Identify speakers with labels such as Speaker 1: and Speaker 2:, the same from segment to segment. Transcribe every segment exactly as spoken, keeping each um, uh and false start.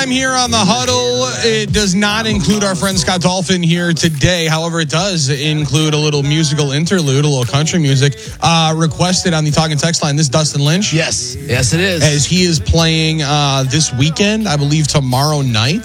Speaker 1: time here on the Huddle. It does not include our friend Scott Dolphin here today. However, it does include a little musical interlude, a little country music, uh, requested on the Talking Text line. This is Dustin Lynch.
Speaker 2: Yes. Yes, it is.
Speaker 1: As he is playing uh, this weekend, I believe tomorrow night,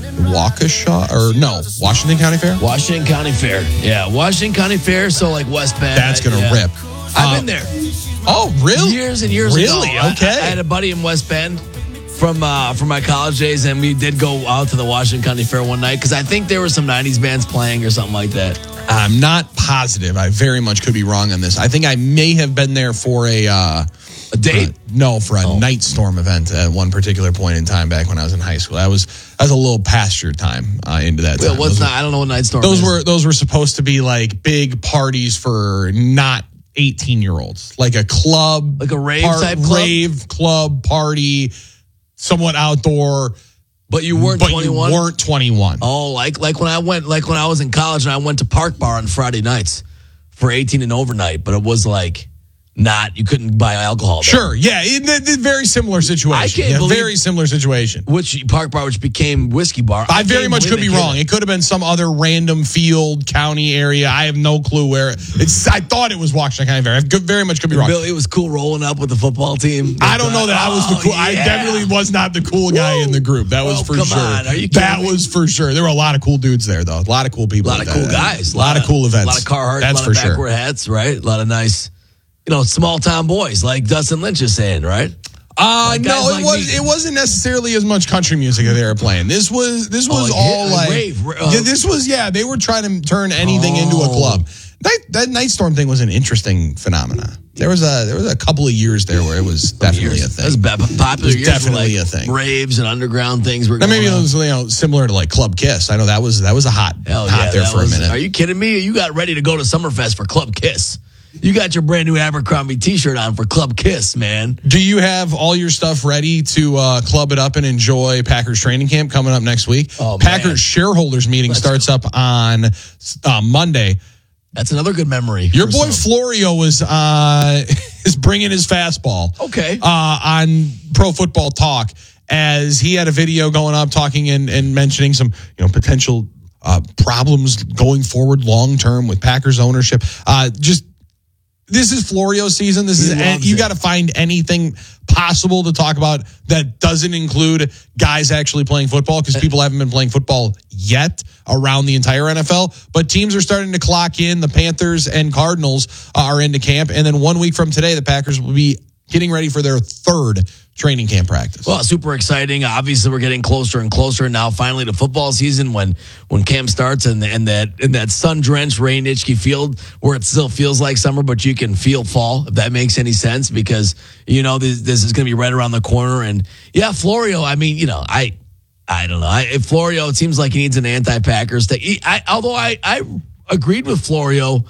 Speaker 1: Waukesha, or no, Washington County Fair?
Speaker 2: Washington County Fair. Yeah, Washington County Fair, so like West Bend.
Speaker 1: That's going to
Speaker 2: yeah.
Speaker 1: rip.
Speaker 2: I've
Speaker 1: uh,
Speaker 2: been there.
Speaker 1: Oh, really?
Speaker 2: Years and years
Speaker 1: really?
Speaker 2: ago.
Speaker 1: Really? Okay.
Speaker 2: I, I had a buddy in West Bend from uh, from my college days, and we did go out to the Washington County Fair one night because I think there were some nineties bands playing or something like that.
Speaker 1: I'm not positive. I very much could be wrong on this. I think I may have been there for a... Uh,
Speaker 2: a date?
Speaker 1: Uh, no, for a
Speaker 2: oh.
Speaker 1: Night Storm event at one particular point in time back when I was in high school. I was I was a little past your time uh, into that time.
Speaker 2: Well, what's
Speaker 1: those
Speaker 2: not?
Speaker 1: were,
Speaker 2: I don't know what Night Storm
Speaker 1: those
Speaker 2: is.
Speaker 1: were Those were supposed to be like big parties for not eighteen-year-olds. Like a club.
Speaker 2: Like a rave
Speaker 1: par-
Speaker 2: type club?
Speaker 1: Rave club party, somewhat outdoor.
Speaker 2: But you weren't
Speaker 1: but
Speaker 2: twenty-one?
Speaker 1: You weren't twenty-one.
Speaker 2: Oh, like like when I went, like when I was in college and I went to Park Bar on Friday nights for eighteen and overnight, but it was like not, you couldn't buy alcohol there.
Speaker 1: Sure, yeah, it, it, it, very similar situation.
Speaker 2: I can't
Speaker 1: yeah,
Speaker 2: believe
Speaker 1: very similar situation.
Speaker 2: Which Park Bar, which became Whiskey Bar.
Speaker 1: I, I very much could be wrong.
Speaker 2: It.
Speaker 1: it could have been some other random field, county area. I have no clue where. It's. I thought it was Washington County Fair. I could, very much could be wrong.
Speaker 2: Bill, it was cool rolling up with the football team.
Speaker 1: I don't know that I was the cool.
Speaker 2: Oh, yeah.
Speaker 1: I definitely was not the cool guy
Speaker 2: Woo.
Speaker 1: in the group. That was
Speaker 2: oh,
Speaker 1: for
Speaker 2: come
Speaker 1: sure.
Speaker 2: On. Are you kidding
Speaker 1: that
Speaker 2: me?
Speaker 1: was for sure. There were a lot of cool dudes there, though. A lot of cool people.
Speaker 2: A lot of
Speaker 1: that,
Speaker 2: cool
Speaker 1: uh,
Speaker 2: guys.
Speaker 1: A lot, lot of cool events.
Speaker 2: A lot of Carhartt.
Speaker 1: That's
Speaker 2: a lot
Speaker 1: for
Speaker 2: of
Speaker 1: sure.
Speaker 2: backward hats, right? A lot of nice, you know, small town boys like Dustin Lynch is saying, right?
Speaker 1: Uh,
Speaker 2: like
Speaker 1: no, it
Speaker 2: like
Speaker 1: was
Speaker 2: me.
Speaker 1: it wasn't necessarily as much country music that they were playing. This was this was
Speaker 2: oh,
Speaker 1: all
Speaker 2: yeah,
Speaker 1: like
Speaker 2: rave. Uh,
Speaker 1: yeah, this was yeah. They were trying to turn anything
Speaker 2: oh.
Speaker 1: into a club. Night, that Night Storm thing was an interesting phenomenon. There was a there was a couple of years there where it was definitely
Speaker 2: years.
Speaker 1: a thing.
Speaker 2: That was popular.
Speaker 1: It was
Speaker 2: years
Speaker 1: definitely
Speaker 2: like
Speaker 1: a thing.
Speaker 2: Raves and underground things were.
Speaker 1: Now
Speaker 2: going
Speaker 1: maybe
Speaker 2: on.
Speaker 1: it was you know similar to like Club Kiss. I know that was that was a hot
Speaker 2: Hell
Speaker 1: hot
Speaker 2: yeah,
Speaker 1: there for
Speaker 2: was,
Speaker 1: a minute.
Speaker 2: Are you kidding me? You got ready to go to Summerfest for Club Kiss. You got your brand new Abercrombie T-shirt on for Club Kiss, man.
Speaker 1: Do you have all your stuff ready to uh, club it up and enjoy Packers training camp coming up next week?
Speaker 2: Oh,
Speaker 1: Packers
Speaker 2: man.
Speaker 1: shareholders meeting
Speaker 2: Let's
Speaker 1: starts up on uh, Monday.
Speaker 2: That's another good memory.
Speaker 1: Your boy some. Florio was uh, is bringing his fastball.
Speaker 2: Okay.
Speaker 1: Uh, on Pro Football Talk as he had a video going up talking and, and mentioning some you know potential uh, problems going forward long term with Packers ownership. Uh, just. This is Florio season. This
Speaker 2: He
Speaker 1: is and you got to find anything possible to talk about that doesn't include guys actually playing football because people haven't been playing football yet around the entire N F L. But teams are starting to clock in. The Panthers and Cardinals are into camp, and then one week from today, the Packers will be getting ready for their third training camp practice.
Speaker 2: Well, super exciting. Obviously, we're getting closer and closer now. Finally, to football season when when camp starts and and that in that sun drenched Ray Nitschke field where it still feels like summer, but you can feel fall. If that makes any sense, because you know this, this is going to be right around the corner. And yeah, Florio. I mean, you know, I I don't know. I, if Florio, it seems like he needs an anti-Packers thing. I, although I I agreed with Florio.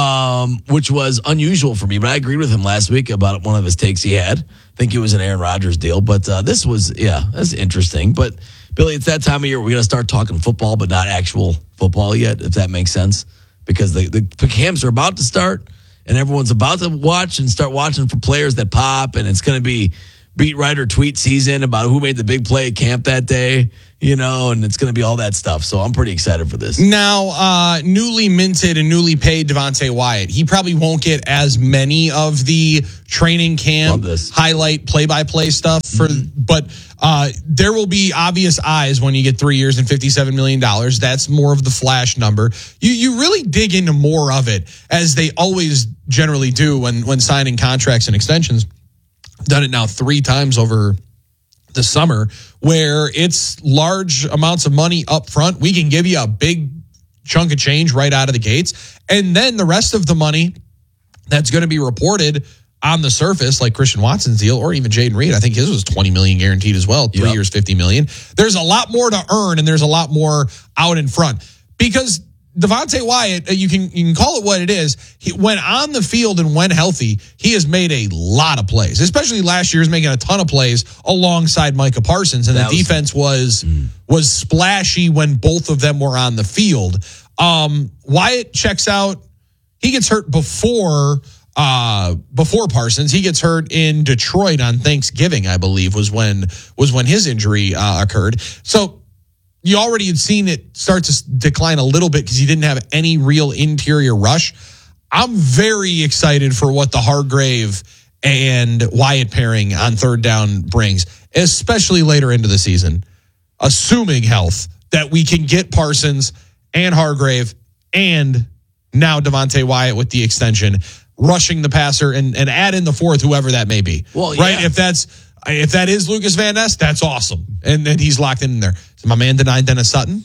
Speaker 2: Um, which was unusual for me, but I agreed with him last week about one of his takes he had. I think it was an Aaron Rodgers deal, but uh, this was, yeah, that's interesting. But Billy, it's that time of year we're going to start talking football, but not actual football yet, if that makes sense, because the, the camps are about to start and everyone's about to watch and start watching for players that pop, and it's going to be beat writer tweet season about who made the big play at camp that day, you know, and it's going to be all that stuff. So I'm pretty excited for this.
Speaker 1: Now, uh, newly minted and newly paid Devontae Wyatt, he probably won't get as many of the training camp highlight play-by-play stuff, for, mm-hmm. but uh, there will be obvious eyes when you get three years and fifty-seven million dollars. That's more of the flash number. You you really dig into more of it, as they always generally do when, when signing contracts and extensions. Done it now three times over the summer, where it's large amounts of money up front. We can give you a big chunk of change right out of the gates. And then the rest of the money that's going to be reported on the surface, like Christian Watson's deal, or even Jaden Reed. I think his was twenty million dollars guaranteed as well. Three yep. years, fifty million dollars. There's a lot more to earn, and there's a lot more out in front. Because Devontae Wyatt, you can you can call it what it is. He, when on the field and when healthy, he has made a lot of plays. Especially last year, he was making a ton of plays alongside Micah Parsons, and that the was, defense was mm. was splashy when both of them were on the field. Um, Wyatt checks out. He gets hurt before uh, before Parsons. He gets hurt in Detroit on Thanksgiving, I believe, was when was when his injury uh, occurred. So you already had seen it start to decline a little bit because he didn't have any real interior rush. I'm very excited for what the Hargrave and Wyatt pairing on third down brings, especially later into the season, assuming health, that we can get Parsons and Hargrave and now Devontae Wyatt with the extension, rushing the passer and, and add in the fourth, whoever that may be.
Speaker 2: Well, yeah.
Speaker 1: Right? If that's if that is Lucas Van Ness, that's awesome. And then he's locked in there. Is my man denied Dennis Sutton?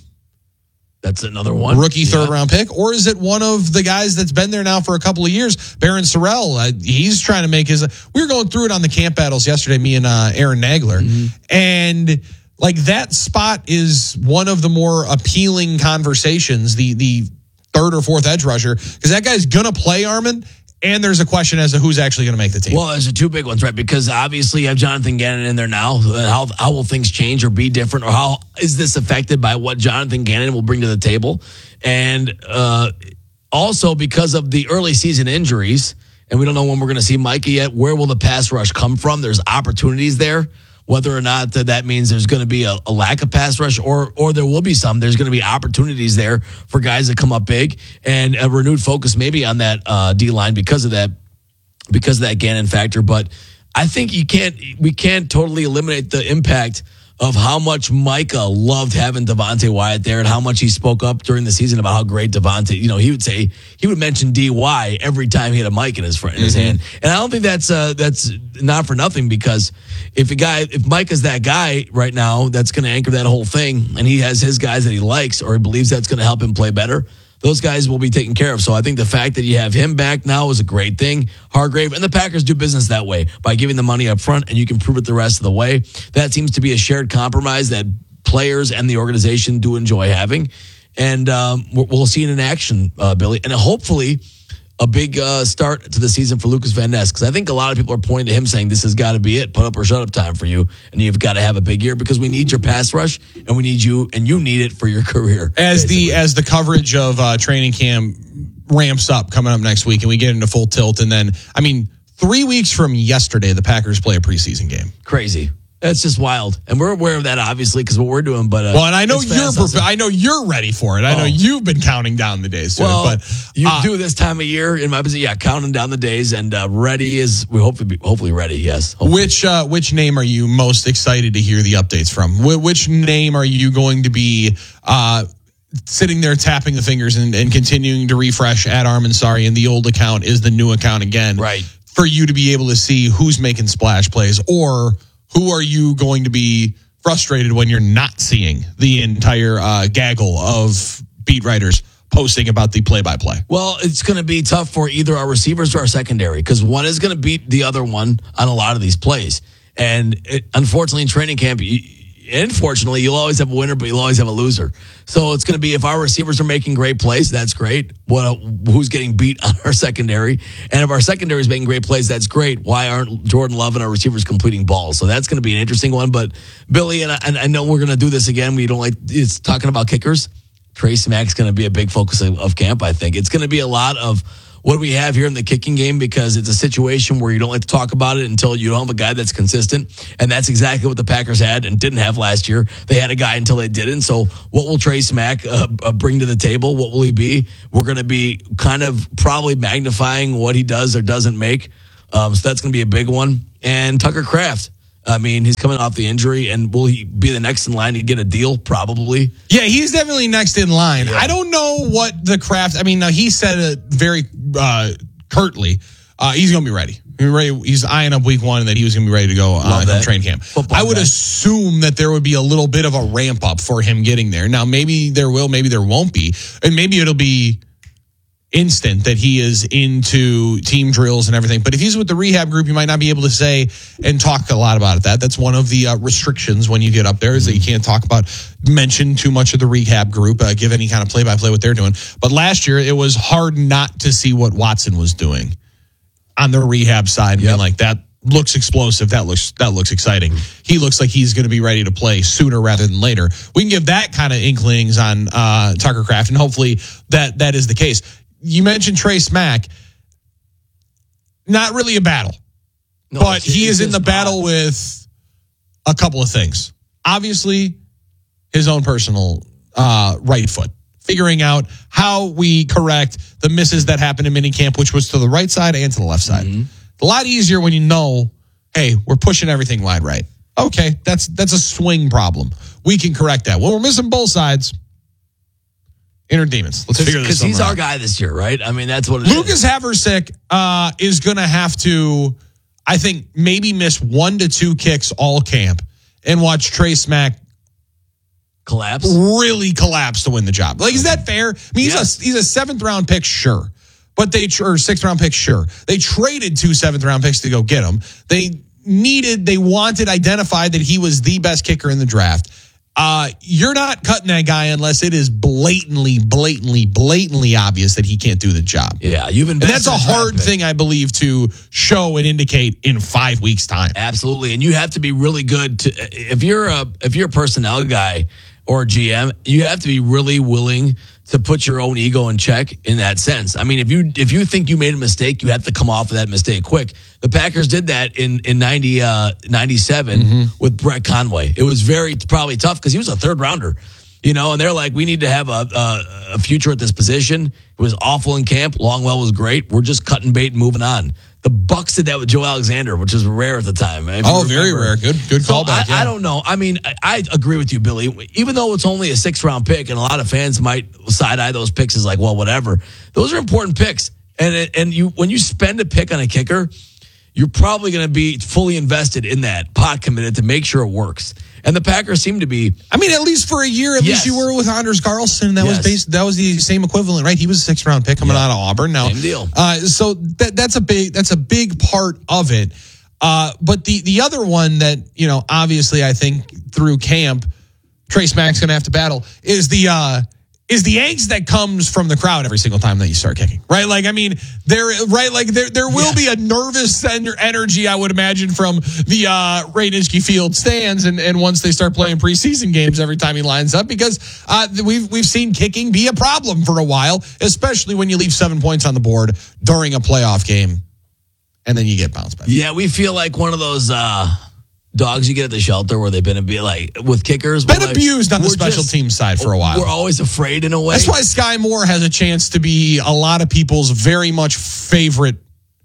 Speaker 2: That's another one.
Speaker 1: Rookie third
Speaker 2: yeah.
Speaker 1: round pick. Or is it one of the guys that's been there now for a couple of years? Baron Sorrell. Uh, he's trying to make his. We were going through it on the camp battles yesterday, me and uh, Aaron Nagler. Mm-hmm. And like that spot is one of the more appealing conversations, the the third or fourth edge rusher, because that guy's going to play, Armin. And there's a question as to who's actually going to make the team.
Speaker 2: Well, there's the two big ones, right? Because obviously you have Jonathan Gannon in there now. How how will things change or be different? Or how is this affected by what Jonathan Gannon will bring to the table? And uh, also because of the early season injuries, and we don't know when we're going to see Micah yet, where will the pass rush come from? There's opportunities there. Whether or not that, that means there's going to be a, a lack of pass rush or or there will be some. There's going to be opportunities there for guys that come up big and a renewed focus maybe on that uh, D-line because of that because of that Gannon factor. But I think you can't we can't totally eliminate the impact of how much Micah loved having Devontae Wyatt there and how much he spoke up during the season about how great Devontae, you know, he would say, he would mention D Y every time he had a mic in his front, in his mm-hmm. hand. And I don't think that's, uh, that's not for nothing because if a guy, if Micah's that guy right now, that's going to anchor that whole thing and he has his guys that he likes or he believes that's going to help him play better, those guys will be taken care of. So I think the fact that you have him back now is a great thing. Hargrave and the Packers do business that way by giving the money up front and you can prove it the rest of the way. That seems to be a shared compromise that players and the organization do enjoy having. And um, we'll see it in action, uh, Billy. And hopefully a big uh, start to the season for Lucas Van Ness because I think a lot of people are pointing to him saying this has got to be it, put up or shut up time for you, and you've got to have a big year because we need your pass rush and we need you, and you need it for your career.
Speaker 1: As basically. the as the coverage of uh, training camp ramps up coming up next week and we get into full tilt, and then I mean three weeks from yesterday the Packers play a preseason game.
Speaker 2: Crazy. That's just wild, and we're aware of that obviously because what we're doing. But uh,
Speaker 1: well, and I know you're prepa- I know you're ready for it. I oh. know you've been counting down the days. To
Speaker 2: well,
Speaker 1: it, but
Speaker 2: you
Speaker 1: uh,
Speaker 2: do this time of year in my position, yeah, counting down the days and uh, ready is we hope to be hopefully ready. Yes. Hopefully.
Speaker 1: Which uh, which name are you most excited to hear the updates from? Wh- which name are you going to be uh, sitting there tapping the fingers and, and continuing to refresh at Armin Sari, and the old account is the new account again,
Speaker 2: right?
Speaker 1: For you to be able to see who's making splash plays or. Who are you going to be frustrated when you're not seeing the entire uh, gaggle of beat writers posting about the play-by-play?
Speaker 2: Well, it's going to be tough for either our receivers or our secondary because one is going to beat the other one on a lot of these plays. And it, unfortunately, in training camp, you, unfortunately, you'll always have a winner, but you'll always have a loser. So it's going to be if our receivers are making great plays, that's great. What who's getting beat on our secondary? And if our secondary is making great plays, that's great. Why aren't Jordan Love and our receivers completing balls? So that's going to be an interesting one. But Billy, and I, and I know we're going to do this again. We don't like it's talking about kickers. Trey Smack's going to be a big focus of, of camp. I think it's going to be a lot of what we have here in the kicking game because it's a situation where you don't like to talk about it until you don't have a guy that's consistent. And that's exactly what the Packers had and didn't have last year. They had a guy until they didn't. So what will Trey Smack uh, uh, bring to the table? What will he be? We're going to be kind of probably magnifying what he does or doesn't make. Um, so that's going to be a big one. And Tucker Kraft. I mean, he's coming off the injury, and will he be the next in line to get a deal? Probably.
Speaker 1: Yeah, he's definitely next in line. Yeah. I don't know what the Kraft. I mean, now he said it very uh, curtly. Uh, he's going to be ready. He's eyeing up week one, and that he was going to be ready to go uh, on train camp. Football I would guy. assume that there would be a little bit of a ramp up for him getting there. Now, maybe there will, maybe there won't be, and maybe it'll be instant that he is into team drills and everything. But if he's with the rehab group, you might not be able to say and talk a lot about it. That that's one of the uh, restrictions when you get up there is that you can't talk about, mention too much of the rehab group, uh, give any kind of play-by-play what they're doing. But last year, it was hard not to see what Watson was doing on the rehab side. Yep. And like, that looks explosive. That looks that looks exciting. He looks like he's going to be ready to play sooner rather than later. We can give that kind of inklings on uh, Tucker Kraft, and hopefully that that is the case. You mentioned Trey Smack. not really a battle. No, but he is in the battle with a couple of things. Obviously, his own personal uh, right foot. Figuring out how we correct the misses that happened in minicamp, which was to the right side and to the left side. Mm-hmm. A lot easier when you know, hey, we're pushing everything wide right. Okay, that's that's a swing problem. We can correct that. When we're missing both sides, inner demons. Let's figure this out.
Speaker 2: Because he's our guy this year, right? I mean, that's what it
Speaker 1: Lucas
Speaker 2: is.
Speaker 1: Haversick uh, is going to have to, I think, maybe miss one to two kicks all camp and watch Trey Smack
Speaker 2: collapse,
Speaker 1: really collapse to win the job. Like, is that fair? I mean, he's yes. a he's a seventh round pick, sure, but they or sixth round pick, sure. They traded two seventh round picks to go get him. They needed, they wanted, identified that he was the best kicker in the draft. Uh, you're not cutting that guy unless it is blatantly, blatantly, blatantly obvious that he can't do the job.
Speaker 2: Yeah, you've invested.
Speaker 1: And that's a hard thing, I believe, to show and indicate in five weeks' time.
Speaker 2: Absolutely, and you have to be really good to if you're a if you're a personnel guy or a G M, you have to be really willing to put your own ego in check in that sense. I mean, if you if you think you made a mistake, you have to come off of that mistake quick. The Packers did that in in ninety, uh, ninety-seven mm-hmm. with Brett Conway. It was very probably tough because he was a third rounder, you know, and they're like, we need to have a, a a future at this position. It was awful in camp. Longwell was great. We're just cutting bait and moving on. The Bucs did that with Joe Alexander, which was rare at the time.
Speaker 1: Oh, very rare. Good, good callback.
Speaker 2: So I,
Speaker 1: yeah.
Speaker 2: I don't know. I mean, I, I agree with you, Billy. Even though it's only a sixth round pick, and a lot of fans might side eye those picks as like, well, whatever. Those are important picks, and and you when you spend a pick on a kicker, you're probably going to be fully invested in that, pot committed to make sure it works. And the Packers seem to be.
Speaker 1: I mean, at least for a year, at yes. least you were with Anders Carlson. That yes. was based. That was the same equivalent, right? He was a sixth round pick coming yeah. out of Auburn. Now,
Speaker 2: same deal.
Speaker 1: Uh, so that that's a big that's a big part of it. Uh, but the the other one that you know, obviously, I think through camp, Trey Smack's going to have to battle is the. Uh, is the angst that comes from the crowd every single time that you start kicking, right? Like, I mean, there, right? Like, there, there will yes. be a nervous energy, I would imagine, from the uh, Ray Nitschke Field stands, and, and once they start playing preseason games every time he lines up, because uh, we've we've seen kicking be a problem for a while, especially when you leave seven points on the board during a playoff game, and then you get bounced back.
Speaker 2: Yeah, we feel like one of those. Uh... dogs you get at the shelter where they've been a bit like with kickers.
Speaker 1: Been
Speaker 2: like,
Speaker 1: abused on the special team side for a while.
Speaker 2: We're always afraid in a way.
Speaker 1: That's why Sky Moore has a chance to be a lot of people's very much favorite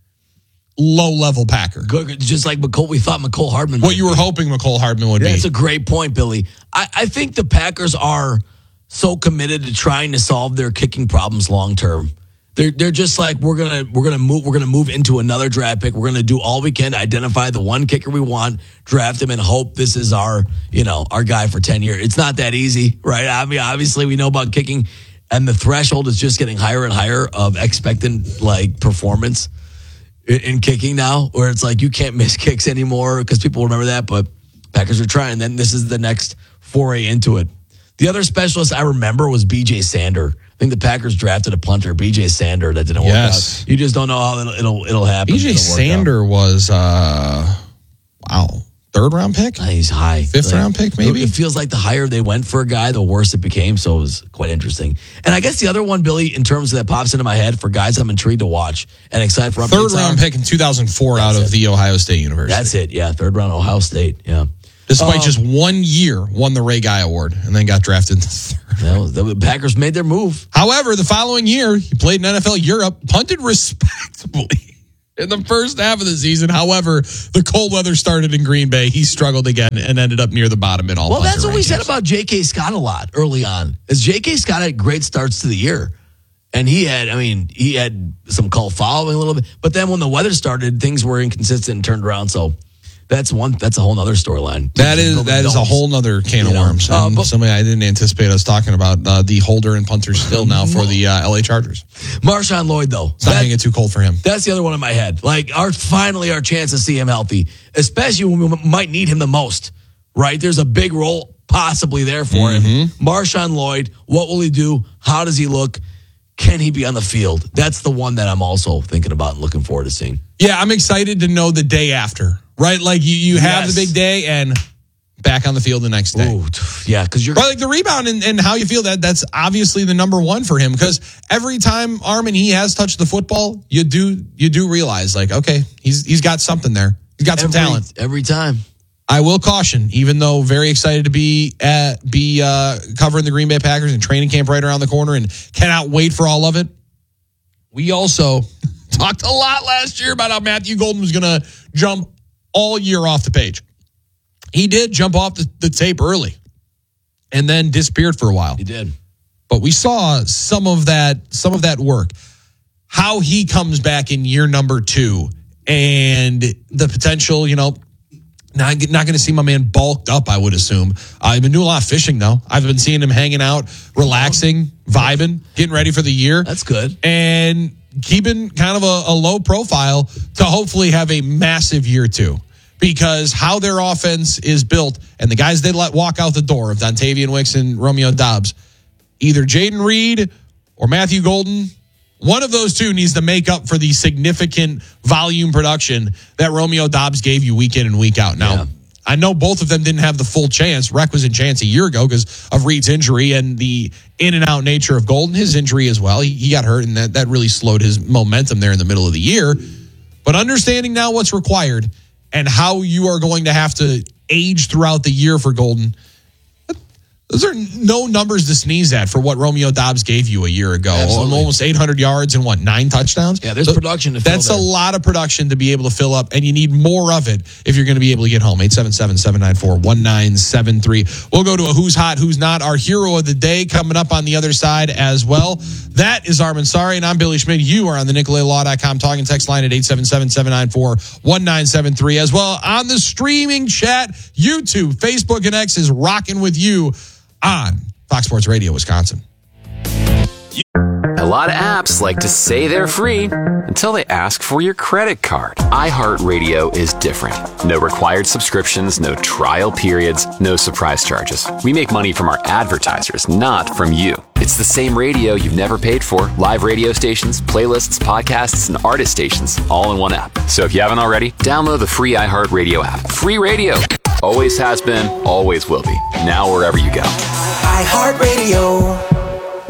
Speaker 1: low-level Packer.
Speaker 2: Good, just like McCole, we thought McCole Hardman.
Speaker 1: What you were hoping McCole Hardman would
Speaker 2: yeah,
Speaker 1: be.
Speaker 2: That's a great point, Billy. I, I think the Packers are so committed to trying to solve their kicking problems long-term. They're they're just like we're gonna we're gonna move we're gonna move into another draft pick. We're gonna do all we can to identify the one kicker we want, draft him, and hope this is our you know our guy for ten years. It's not that easy, right? I mean, obviously we know about kicking, and the threshold is just getting higher and higher of expectant like performance in, in kicking now, where it's like you can't miss kicks anymore because people remember that. But Packers are trying. Then this is the next foray into it. The other specialist I remember was B J Sander. I think the Packers drafted a punter, B J Sander, that didn't work
Speaker 1: yes.
Speaker 2: out. You just don't know how it'll it'll, it'll happen.
Speaker 1: B J Sander was, uh, wow, third round pick?
Speaker 2: Uh, he's high.
Speaker 1: Fifth like, round pick, maybe?
Speaker 2: It feels like the higher they went for a guy, the worse it became, so it was quite interesting. And I guess the other one, Billy, in terms of that pops into my head for guys I'm intrigued to watch and excited for.
Speaker 1: Third round pick in two thousand four out of it. the Ohio State University.
Speaker 2: That's it, yeah, third round Ohio State, yeah.
Speaker 1: Despite um, just one year, won the Ray Guy Award and then got drafted in the third.
Speaker 2: Was, the Packers made their move.
Speaker 1: However, the following year, he played in N F L Europe, punted respectably in the first half of the season. However, the cold weather started in Green Bay. He struggled again and ended up near the bottom in all.
Speaker 2: Well, that's what
Speaker 1: rankings.
Speaker 2: we said about J K. Scott a lot early on. Is J K. Scott had great starts to the year. And he had, I mean, he had some cult following a little bit. But then when the weather started, things were inconsistent and turned around. So That's one. That's a whole nother storyline.
Speaker 1: That is that is a whole nother can of worms. Uh, but, somebody I didn't anticipate us talking about uh, the holder and punter still now for the uh, L A Chargers.
Speaker 2: Marshawn Lloyd, though,
Speaker 1: it's not going to get too cold for him.
Speaker 2: That's the other one in my head. Like, our finally our chance to see him healthy, especially when we might need him the most. Right? There's a big role possibly there for mm-hmm. him. Marshawn Lloyd. What will he do? How does he look? Can he be on the field? That's the one that I'm also thinking about and looking forward to seeing.
Speaker 1: Yeah, I'm excited to know the day after. Right? Like you, you have yes. the big day and back on the field the next day.
Speaker 2: Ooh, yeah, because you're
Speaker 1: but like the rebound and, and how you feel, that that's obviously the number one for him, because every time Armin he has touched the football, you do you do realize like, okay, he's he's got something there. He's got some
Speaker 2: every,
Speaker 1: talent
Speaker 2: every time.
Speaker 1: I will caution, even though very excited to be at be uh, covering the Green Bay Packers and training camp right around the corner and cannot wait for all of it. We also talked a lot last year about how Matthew Golden was going to jump all year off the page. He did jump off the, the tape early and then disappeared for a while.
Speaker 2: He did.
Speaker 1: But we saw some of that, some of that work. How he comes back in year number two and the potential, you know, not, not going to see my man bulked up, I would assume. Uh, I've been doing a lot of fishing, though. I've been seeing him hanging out, relaxing, vibing, getting ready for the year.
Speaker 2: That's good.
Speaker 1: And keeping kind of a, a low profile to hopefully have a massive year two. Because how their offense is built and the guys they let walk out the door of Dontavian Wicks and Romeo Doubs, either Jaden Reed or Matthew Golden, one of those two needs to make up for the significant volume production that Romeo Doubs gave you week in and week out. Now, yeah. I know both of them didn't have the full chance, requisite chance a year ago because of Reed's injury and the in and out nature of Golden, his injury as well. He, he got hurt and that, that really slowed his momentum there in the middle of the year. But understanding now what's required and how you are going to have to age throughout the year for Golden, those are no numbers to sneeze at for what Romeo Doubs gave you a year ago. Absolutely. Almost eight hundred yards and what, nine touchdowns?
Speaker 2: Yeah, there's
Speaker 1: so
Speaker 2: production to fill
Speaker 1: That's
Speaker 2: there.
Speaker 1: a lot of production to be able to fill up, and you need more of it if you're going to be able to get home. eight seven seven, seven nine four, one nine seven three. We'll go to a Who's Hot, Who's Not. Our hero of the day coming up on the other side as well. That is Armin Sari, and I'm Billy Schmidt. You are on the Nicolay Law dot com talking text line at eight seven seven, seven nine four, one nine seven three. As well on the streaming chat, YouTube, Facebook, and X is rocking with you on Fox Sports Radio, Wisconsin.
Speaker 3: A lot of apps like to say they're free until they ask for your credit card. iHeartRadio is different. No required subscriptions, no trial periods, no surprise charges. We make money from our advertisers, not from you. It's the same radio you've never paid for. Live radio stations, playlists, podcasts, and artist stations, all in one app. So if you haven't already, download the free iHeartRadio app. Free radio. Always has been, always will be. Now wherever you go.
Speaker 4: iHeartRadio.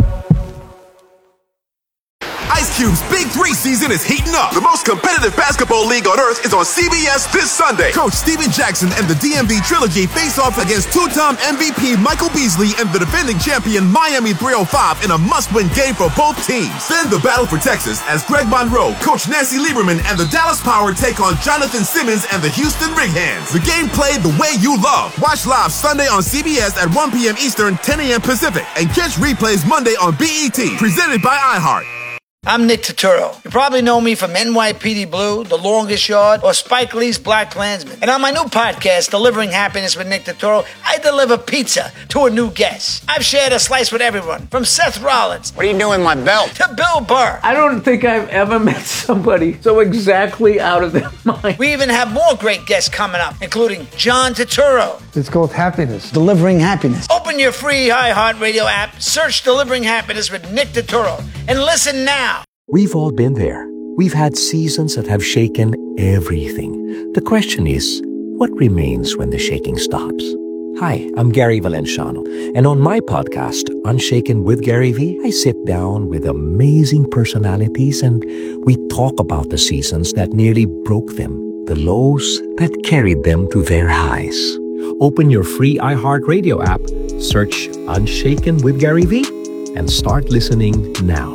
Speaker 5: Ice Cube's Big Three season is heating up. The most competitive basketball league on earth is on C B S this Sunday. Coach Steven Jackson and the D M V Trilogy face off against two-time M V P Michael Beasley and the defending champion Miami three oh five in a must-win game for both teams. Then the battle for Texas as Greg Monroe, Coach Nancy Lieberman, and the Dallas Power take on Jonathan Simmons and the Houston Rig-Hands. The game played the way you love. Watch live Sunday on C B S at one p.m. Eastern, ten a.m. Pacific, and catch replays Monday on B E T. Presented by iHeart.
Speaker 6: I'm Nick Turturro. You probably know me from N Y P D Blue, The Longest Yard, or Spike Lee's Black Klansman. And on my new podcast, Delivering Happiness with Nick Turturro, I deliver pizza to a new guest. I've shared a slice with everyone, from Seth Rollins.
Speaker 7: What are you doing with my belt?
Speaker 6: To Bill Burr.
Speaker 8: I don't think I've ever met somebody so exactly out of their mind.
Speaker 6: We even have more great guests coming up, including John Turturro.
Speaker 9: It's called Happiness. Delivering Happiness.
Speaker 6: Open your free iHeartRadio app, search Delivering Happiness with Nick Turturro, and listen now.
Speaker 10: We've all been there. We've had seasons that have shaken everything. The question is, what remains when the shaking stops? Hi, I'm Gary Valenciano, and on my podcast, Unshaken with Gary V, I sit down with amazing personalities and we talk about the seasons that nearly broke them, the lows that carried them to their highs. Open your free iHeartRadio app, search Unshaken with Gary V, and start listening now.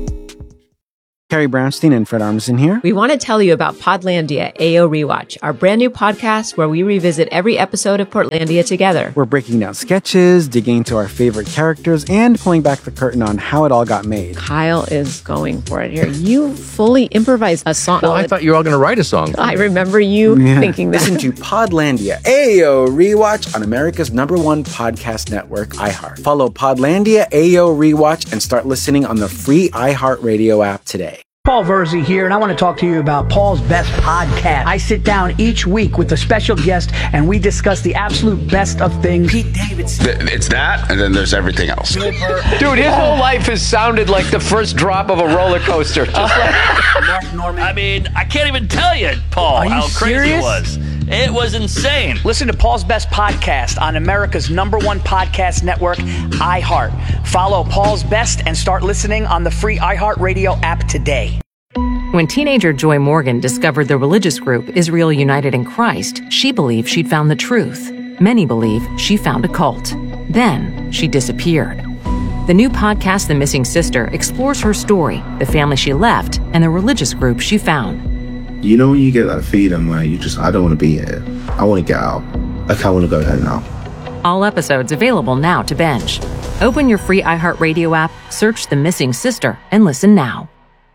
Speaker 11: Carrie Brownstein and Fred Armisen here.
Speaker 12: We want to tell you about Podlandia A O Rewatch, our brand new podcast where we revisit every episode of Portlandia together.
Speaker 11: We're breaking down sketches, digging into our favorite characters, and pulling back the curtain on how it all got made.
Speaker 12: Kyle is going for it here. You fully improvised a song.
Speaker 13: Well, I thought you were all going to write a song.
Speaker 12: I remember you yeah. thinking that.
Speaker 11: Listen to Podlandia A O Rewatch on America's number one podcast network, iHeart. Follow Podlandia A O Rewatch and start listening on the free iHeartRadio app today.
Speaker 14: Paul Verzi here, and I want to talk to you about Paul's Best Podcast. I sit down each week with a special guest, and we discuss the absolute best of things. Pete Davidson.
Speaker 15: It's that, and then there's everything else.
Speaker 16: Dude, his whole life has sounded like the first drop of a roller coaster. Just like
Speaker 14: Mark Norman.
Speaker 2: I mean, I can't even tell you, Paul, how crazy
Speaker 14: serious?
Speaker 2: it was.
Speaker 4: It was insane.
Speaker 14: Listen to Paul's Best Podcast on America's number one podcast network, iHeart. Follow Paul's Best and start listening on the free iHeartRadio app today.
Speaker 7: When teenager Joy Morgan discovered the religious group Israel United in Christ, she believed she'd found the truth. Many believe she found a cult. Then she disappeared. The new podcast, The Missing Sister, explores her story, the family she left, and the religious group she found.
Speaker 13: You know when you get that feeling where you just, I don't want to be here. I want to get out. Like, I want to go home now.
Speaker 7: All episodes available now to binge. Open your free iHeartRadio app, search The Missing Sister, and listen now.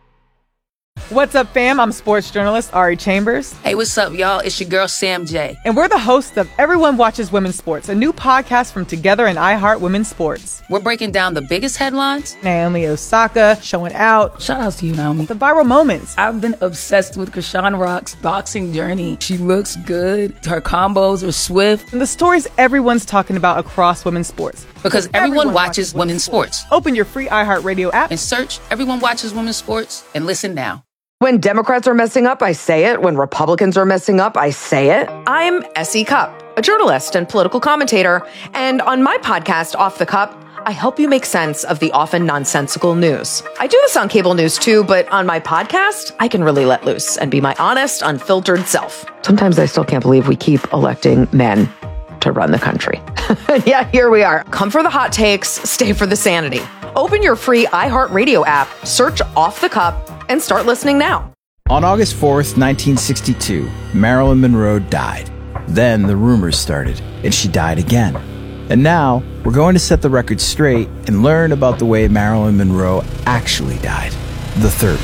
Speaker 17: What's up, fam? I'm sports journalist Ari Chambers.
Speaker 18: Hey, what's up, y'all? It's your girl, Sam J.
Speaker 17: And we're the hosts of Everyone Watches Women's Sports, a new podcast from Together and iHeart Women's Sports.
Speaker 18: We're breaking down the biggest headlines.
Speaker 17: Naomi Osaka showing out.
Speaker 18: Shout out to you, Naomi.
Speaker 17: The viral moments.
Speaker 18: I've been obsessed with Krishan Rock's boxing journey. She looks good. Her combos are swift.
Speaker 17: And the stories everyone's talking about across women's sports.
Speaker 18: Because everyone, everyone watches, watches women's sports. sports.
Speaker 17: Open your free iHeartRadio app
Speaker 18: and search Everyone Watches Women's Sports and listen now.
Speaker 19: When Democrats are messing up, I say it. When Republicans are messing up, I say it. I'm Essie Cupp, a journalist and political commentator. And on my podcast, Off the Cup, I help you make sense of the often nonsensical news. I do this on cable news too, but on my podcast, I can really let loose and be my honest, unfiltered self. Sometimes I still can't believe we keep electing men to run the country. Yeah, here we are. Come for the hot takes, stay for the sanity. Open your free iHeartRadio app, search Off the Cup, and start listening now.
Speaker 20: On August fourth, nineteen sixty-two, Marilyn Monroe died. Then the rumors started, and she died again. And now, we're going to set the record straight and learn about the way Marilyn Monroe actually died, the third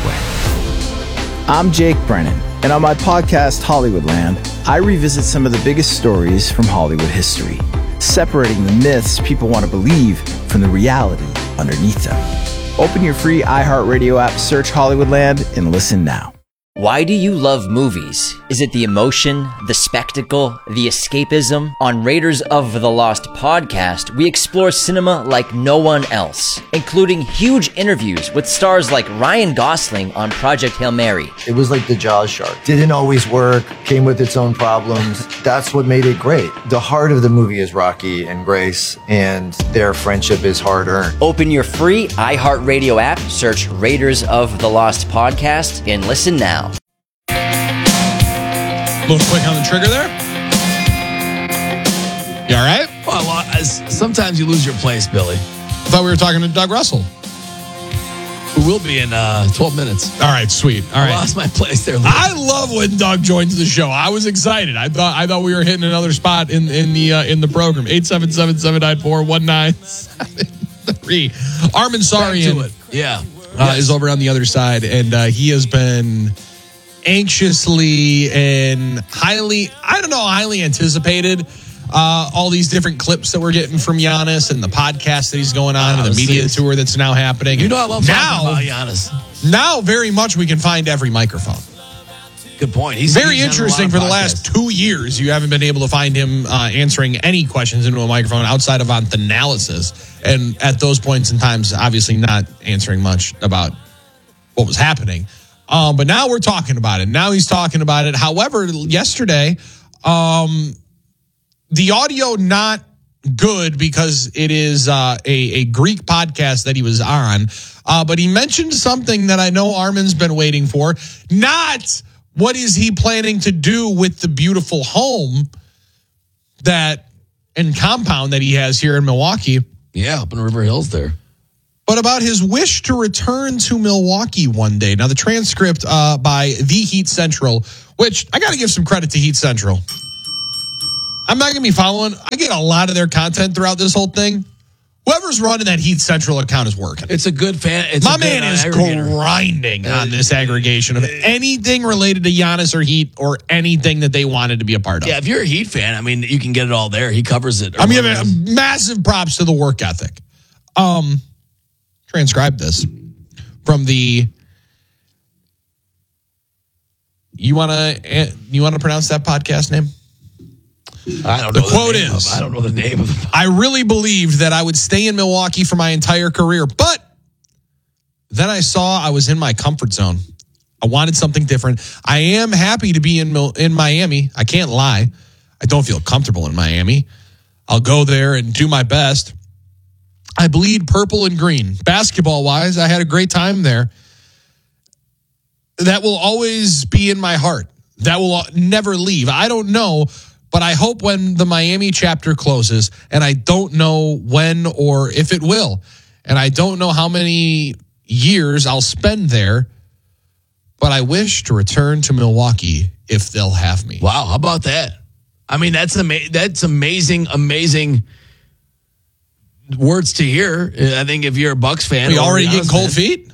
Speaker 20: way. I'm Jake Brennan, and on my podcast, Hollywoodland, I revisit some of the biggest stories from Hollywood history, separating the myths people want to believe from the reality underneath them. Open your free iHeartRadio app, search Hollywoodland, and listen now.
Speaker 21: Why do you love movies? Is it the emotion, the spectacle, the escapism? On Raiders of the Lost podcast, we explore cinema like no one else, including huge interviews with stars like Ryan Gosling on Project Hail Mary.
Speaker 22: It was like the Jaws shark. Didn't always work, came with its own problems. That's what made it great. The heart of the movie is Rocky and Grace, and their friendship is hard-earned.
Speaker 21: Open your free iHeartRadio app, search Raiders of the Lost podcast, and listen now.
Speaker 1: A little quick on the trigger there. You all right?
Speaker 2: Well, sometimes you lose your place, Billy.
Speaker 1: I thought we were talking to Doug Russell.
Speaker 2: Who will be in uh, twelve minutes.
Speaker 1: All right, sweet. All right.
Speaker 2: I lost my place there.
Speaker 1: I love when Doug joins the show. I was excited. I thought I thought we were hitting another spot in in the uh, in the program. eight seven seven, seven nine four, one nine seven three. Armin Sarian
Speaker 2: yeah.
Speaker 1: Uh,
Speaker 2: yes.
Speaker 1: is over on the other side, and uh, he has been anxiously and highly, I don't know, highly anticipated. Uh, all these different clips that we're getting from Giannis and the podcast that he's going on, and the media tour that's now happening.
Speaker 2: You know, I love
Speaker 1: now,
Speaker 2: talking about Giannis.
Speaker 1: Now, very much, we can find every microphone.
Speaker 2: Good point. He's
Speaker 1: very
Speaker 2: he's
Speaker 1: interesting. For the last two years, you haven't been able to find him uh, answering any questions into a microphone outside of on the analysis, and at those points in times, obviously not answering much about what was happening. Um, but now we're talking about it. Now he's talking about it. However, yesterday, um, the audio not good because it is uh, a, a Greek podcast that he was on. Uh, but he mentioned something that I know Armin's been waiting for. Not what is he planning to do with the beautiful home that and compound that he has here in Milwaukee.
Speaker 2: Yeah, up in River Hills there.
Speaker 1: But about his wish to return to Milwaukee one day. Now, the transcript uh, by The Heat Central, which I got to give some credit to Heat Central. I'm not going to be following. I get a lot of their content throughout this whole thing. Whoever's running that Heat Central account is working.
Speaker 2: It's a good fan. It's
Speaker 1: My
Speaker 2: a
Speaker 1: man is grinding on this aggregation of anything related to Giannis or Heat or anything that they wanted to be a part of.
Speaker 2: Yeah, if you're a Heat fan, I mean, you can get it all there. He covers it.
Speaker 1: I mean, I mean massive props to the work ethic. Um, transcribe this from the. You want to you want to pronounce that podcast name?
Speaker 2: I don't know.
Speaker 1: The quote
Speaker 2: the name
Speaker 1: is,
Speaker 2: of, I don't know the name of the.
Speaker 1: I really believed that I would stay in Milwaukee for my entire career, but then I saw I was in my comfort zone. I wanted something different. I am happy to be in in Miami. I can't lie. I don't feel comfortable in Miami. I'll go there and do my best. I bleed purple and green. Basketball-wise, I had a great time there. That will always be in my heart. That will never leave. I don't know, but I hope when the Miami chapter closes, and I don't know when or if it will, and I don't know how many years I'll spend there, but I wish to return to Milwaukee if they'll have me.
Speaker 2: Wow, how about that? I mean, that's ama- that's amazing, amazing words to hear. I think if you're a Bucks fan,
Speaker 1: we already getting cold fan, feet.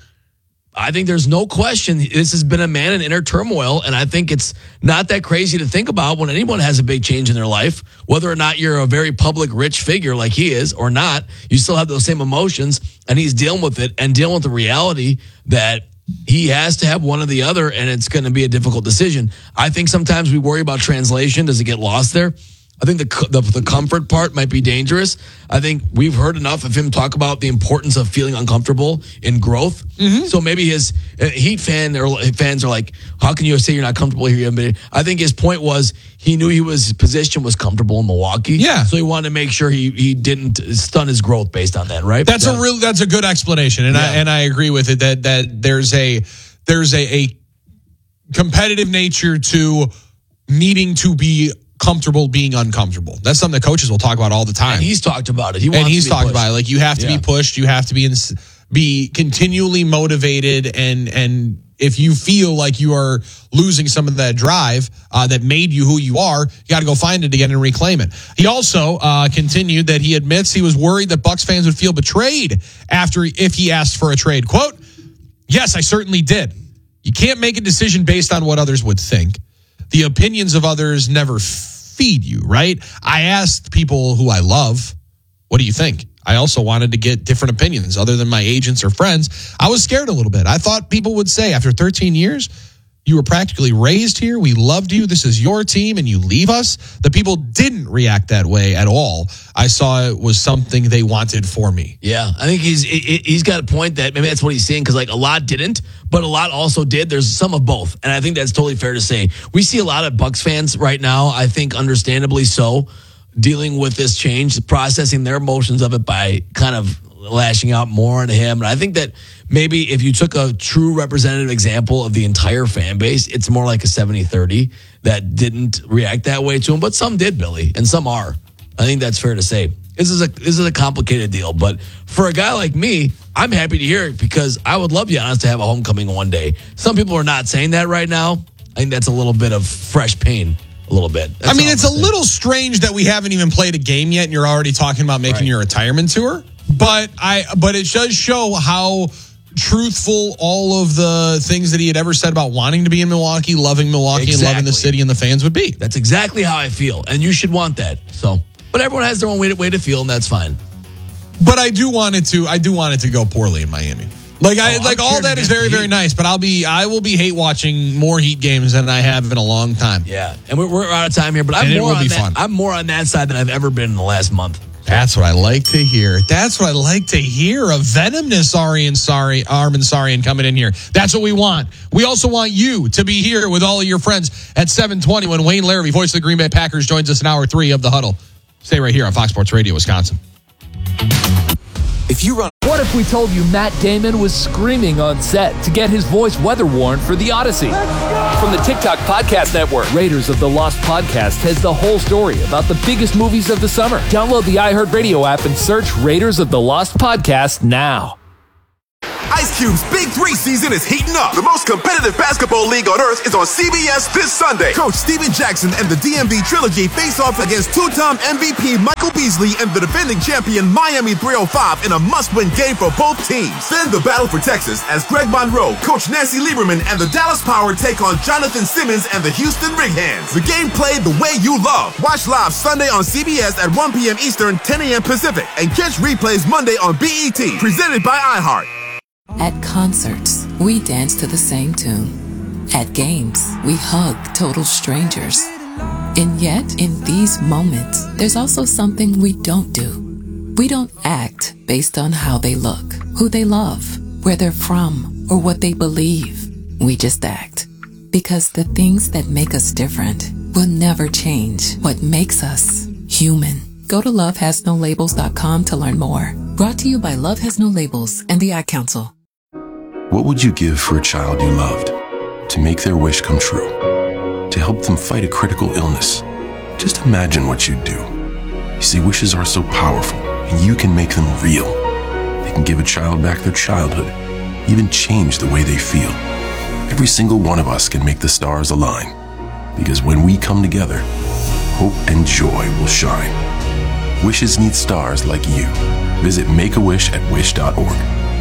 Speaker 2: I think there's no question this has been a man in inner turmoil, and I think it's not that crazy to think about when anyone has a big change in their life, whether or not you're a very public, rich figure like he is or not, you still have those same emotions, and he's dealing with it and dealing with the reality that he has to have one or the other, and it's going to be a difficult decision. I think sometimes we worry about translation. Does it get lost there? I think the, the the comfort part might be dangerous. I think we've heard enough of him talk about the importance of feeling uncomfortable in growth. Mm-hmm. So maybe his uh, Heat fan or fans are like, "How can you say you're not comfortable here?" I think his point was he knew he was his position was comfortable in Milwaukee.
Speaker 1: Yeah,
Speaker 2: so he wanted to make sure he he didn't stun his growth based on that. Right?
Speaker 1: That's
Speaker 2: yeah.
Speaker 1: a real that's a good explanation, and yeah. I and I agree with it that that there's a there's a, a competitive nature to needing to be comfortable being uncomfortable. That's something that coaches will talk about all the time.
Speaker 2: And he's talked about it. He wants
Speaker 1: and he's
Speaker 2: to be
Speaker 1: talked
Speaker 2: pushed.
Speaker 1: about it. Like you have to
Speaker 2: yeah.
Speaker 1: be pushed. You have to be in, be continually motivated. And and if you feel like you are losing some of that drive uh, that made you who you are, you got to go find it again and reclaim it. He also uh, continued that he admits he was worried that Bucks fans would feel betrayed after if he asked for a trade. Quote, "Yes, I certainly did. You can't make a decision based on what others would think. The opinions of others never feed you, right? I asked people who I love, what do you think? I also wanted to get different opinions other than my agents or friends. I was scared a little bit. I thought people would say, after thirteen years, you were practically raised here. We loved you. This is your team, and you leave us. The people didn't react that way at all. I saw it was something they wanted for me."
Speaker 2: Yeah, I think he's he's got a point that maybe that's what he's saying, because like a lot didn't, but a lot also did. There's some of both, and I think that's totally fair to say. We see a lot of Bucks fans right now, I think understandably so, dealing with this change, processing their emotions of it by kind of lashing out more on him. And I think that maybe if you took a true representative example of the entire fan base, it's more like a seventy thirty that didn't react that way to him. But some did, Billy, and some are. I think that's fair to say. This is a this is a complicated deal. But for a guy like me, I'm happy to hear it because I would love Giannis to have a homecoming one day. Some people are not saying that right now. I think that's a little bit of fresh pain. A little bit. That's
Speaker 1: I mean, it's a
Speaker 2: saying.
Speaker 1: little strange that we haven't even played a game yet and you're already talking about making right. your retirement tour. But I, but it does show how truthful all of the things that he had ever said about wanting to be in Milwaukee, loving Milwaukee, exactly. and loving the city and the fans would be.
Speaker 2: That's exactly how I feel, and you should want that. So, but everyone has their own way to, way to feel, and that's fine.
Speaker 1: But I do want it to. I do want it to go poorly in Miami. Like I oh, like all that is very very nice, but I'll be I will be hate watching more Heat games than I have in a long time.
Speaker 2: Yeah, and we're, we're out of time here, but I'm
Speaker 1: and
Speaker 2: more on that.
Speaker 1: Fun.
Speaker 2: I'm more on that side than I've ever been in the last month.
Speaker 1: That's what I like to hear. That's what I like to hear. A venomous Arian Sari, Armin Sarian coming in here. That's what we want. We also want you to be here with all of your friends at seven twenty when Wayne Larrivee, voice of the Green Bay Packers, joins us in hour three of The Huddle. Stay right here on Fox Sports Radio, Wisconsin.
Speaker 3: If you run, what if we told you Matt Damon was screaming on set to get his voice weather warned for The Odyssey? From the TikTok Podcast Network, Raiders of the Lost Podcast has the whole story about the biggest movies of the summer. Download the iHeartRadio app and search Raiders of the Lost Podcast now.
Speaker 5: Ice Cube's Big Three season is heating up. The most competitive basketball league on earth is on C B S this Sunday. Coach Steven Jackson and the D M V Trilogy face off against two-time M V P Michael Beasley and the defending champion Miami three oh five in a must-win game for both teams. Then the battle for Texas as Greg Monroe, Coach Nancy Lieberman, and the Dallas Power take on Jonathan Simmons and the Houston Rig Hands. The game played the way you love. Watch live Sunday on C B S at one p.m. Eastern, ten a.m. Pacific, and catch replays Monday on B E T. Presented by iHeart.
Speaker 4: At concerts, we dance to the same tune. At games, we hug total strangers. And yet, in these moments, there's also something we don't do. We don't act based on how they look, who they love, where they're from, or what they believe. We just act. Because the things that make us different will never change what makes us human. Go to love has no labels dot com to learn more. Brought to you by Love Has No Labels and the Ad Council.
Speaker 8: What would you give for a child you loved? To make their wish come true? To help them fight a critical illness? Just imagine what you'd do. You see, wishes are so powerful, and you can make them real. They can give a child back their childhood, even change the way they feel. Every single one of us can make the stars align, because when we come together, hope and joy will shine. Wishes need stars like you. Visit Make a Wish at wish dot org.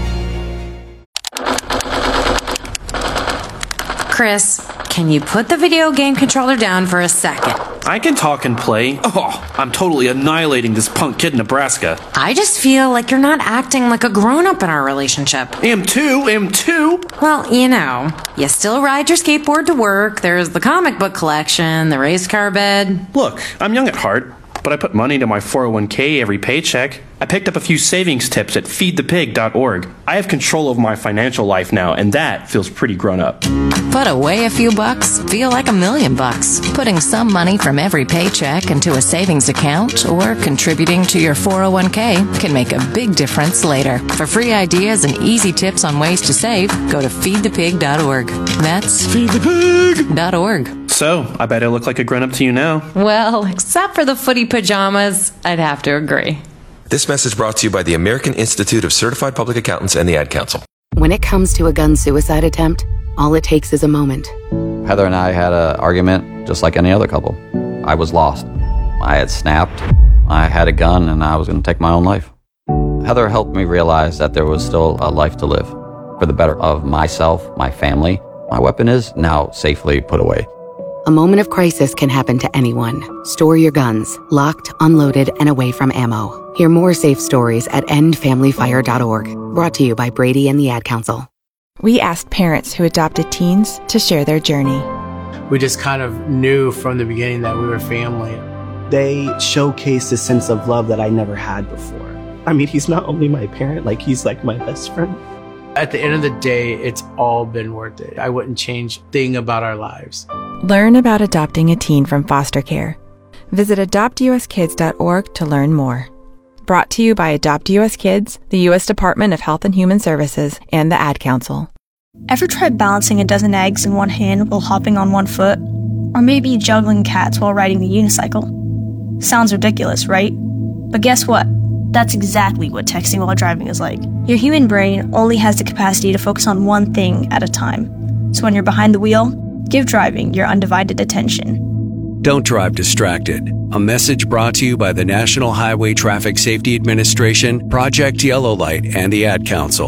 Speaker 9: Chris, can you put the video game controller down for a second?
Speaker 23: I can talk and play. Oh, I'm totally annihilating this punk kid in Nebraska.
Speaker 9: I just feel like you're not acting like a grown-up in our relationship.
Speaker 23: Am too, am too.
Speaker 9: Well, you know, you still ride your skateboard to work, there's the comic book collection, the race car bed.
Speaker 23: Look, I'm young at heart, but I put money into my four oh one k every paycheck. I picked up a few savings tips at feed the pig dot org. I have control of my financial life now, and that feels pretty grown up.
Speaker 7: Put away a few bucks, feel like a million bucks. Putting some money from every paycheck into a savings account or contributing to your four oh one k can make a big difference later. For free ideas and easy tips on ways to save, go to feed the pig dot org. That's feed the pig dot org.
Speaker 23: So, I bet I look like a grown-up to you now.
Speaker 9: Well, except for the footy pajamas, I'd have to agree.
Speaker 24: This message brought to you by the American Institute of Certified Public Accountants and the Ad Council.
Speaker 25: When it comes to a gun suicide attempt, all it takes is a moment.
Speaker 26: Heather and I had an argument just like any other couple. I was lost. I had snapped. I had a gun and I was going to take my own life. Heather helped me realize that there was still a life to live for the better of myself, my family. My weapon is now safely put away.
Speaker 25: A moment of crisis can happen to anyone. Store your guns, locked, unloaded, and away from ammo. Hear more safe stories at end family fire dot org. Brought to you by Brady and the Ad Council.
Speaker 27: We asked parents who adopted teens to share their journey.
Speaker 28: We just kind of knew from the beginning that we were family.
Speaker 29: They showcased a sense of love that I never had before. I mean, he's not only my parent, like he's like my best friend.
Speaker 28: At the end of the day, it's all been worth it. I wouldn't change a thing about our lives.
Speaker 27: Learn about adopting a teen from foster care. Visit adopt u s kids dot org to learn more. Brought to you by Adopt U S Kids, the U S Department of Health and Human Services, and the Ad Council.
Speaker 30: Ever tried balancing a dozen eggs in one hand while hopping on one foot? Or maybe juggling cats while riding the unicycle? Sounds ridiculous, right? But guess what? That's exactly what texting while driving is like. Your human brain only has the capacity to focus on one thing at a time. So when you're behind the wheel, give driving your undivided attention.
Speaker 31: Don't drive distracted. A message brought to you by the National Highway Traffic Safety Administration, Project Yellow Light, and the Ad Council.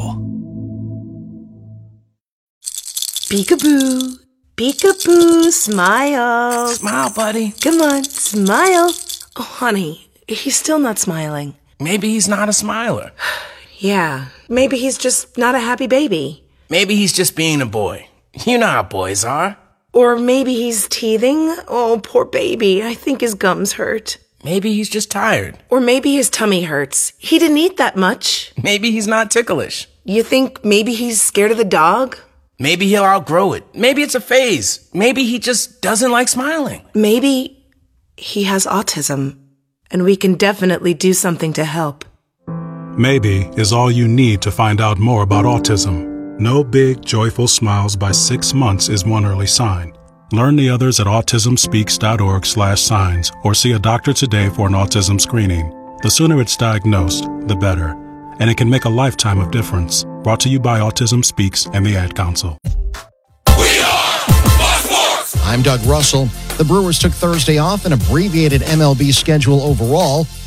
Speaker 32: Peekaboo. Peekaboo. Smile.
Speaker 33: Smile, buddy.
Speaker 32: Come on, smile. Oh, honey, he's still not smiling.
Speaker 33: Maybe he's not a smiler.
Speaker 32: Yeah, maybe he's just not a happy baby.
Speaker 33: Maybe he's just being a boy. You know how boys are.
Speaker 32: Or maybe he's teething. Oh, poor baby. I think his gums hurt.
Speaker 33: Maybe he's just tired.
Speaker 32: Or maybe his tummy hurts. He didn't eat that much.
Speaker 33: Maybe he's not ticklish.
Speaker 32: You think maybe he's scared of the dog?
Speaker 33: Maybe he'll outgrow it. Maybe it's a phase. Maybe he just doesn't like smiling.
Speaker 32: Maybe he has autism, and we can definitely do something to help.
Speaker 34: Maybe is all you need to find out more about autism. No big, joyful smiles by six months is one early sign. Learn the others at autism speaks dot org slash signs or see a doctor today for an autism screening. The sooner it's diagnosed, the better. And it can make a lifetime of difference. Brought to you by Autism Speaks and the Ad Council.
Speaker 35: I'm Doug Russell. The Brewers took Thursday off, an abbreviated M L B schedule overall.